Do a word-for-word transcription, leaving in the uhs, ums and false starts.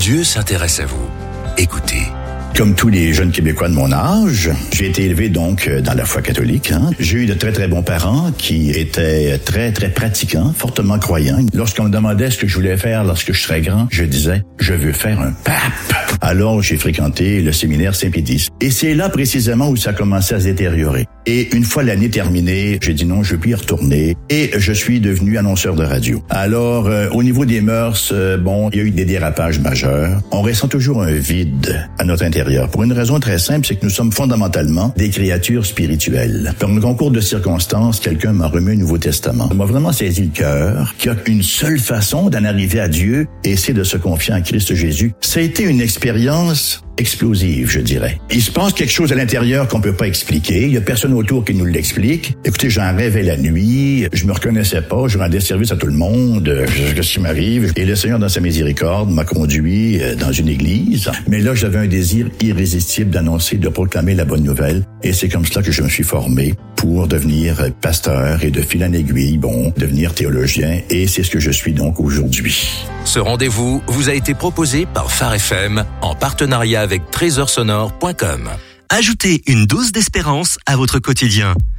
Dieu s'intéresse à vous. Écoutez. Comme tous les jeunes Québécois de mon âge, j'ai été élevé donc dans la foi catholique. Hein. J'ai eu de très très bons parents qui étaient très très pratiquants, fortement croyants. Lorsqu'on me demandait ce que je voulais faire lorsque je serais grand, je disais « je veux faire un pape ». Alors j'ai fréquenté le séminaire Saint-Pédis. Et c'est là précisément où ça a commencé à se détériorer. Et une fois l'année terminée, j'ai dit non, je peux y retourner. Et je suis devenu annonceur de radio. Alors, euh, au niveau des mœurs, euh, bon, il y a eu des dérapages majeurs. On ressent toujours un vide à notre intérieur. Pour une raison très simple, c'est que nous sommes fondamentalement des créatures spirituelles. Par un concours de circonstances, quelqu'un m'a remis un Nouveau Testament. Ça m'a vraiment saisi le cœur qu'il y a une seule façon d'en arriver à Dieu, et c'est de se confier en Christ Jésus. Ça a été une expérience explosive, je dirais. Il se passe quelque chose à l'intérieur qu'on peut pas expliquer. Il y a personne autour qui nous l'explique. Écoutez, j'en rêvais la nuit. Je me reconnaissais pas. Je rendais service à tout le monde. Qu'est-ce qui m'arrive? Et le Seigneur, dans sa miséricorde, m'a conduit dans une église. Mais là, j'avais un désir irrésistible d'annoncer, de proclamer la bonne nouvelle. Et c'est comme cela que je me suis formé pour devenir pasteur et de fil en aiguille, bon, devenir théologien. Et c'est ce que je suis donc aujourd'hui. Ce rendez-vous vous a été proposé par Phare F M en partenariat avec trésor sonore point com. Ajoutez une dose d'espérance à votre quotidien.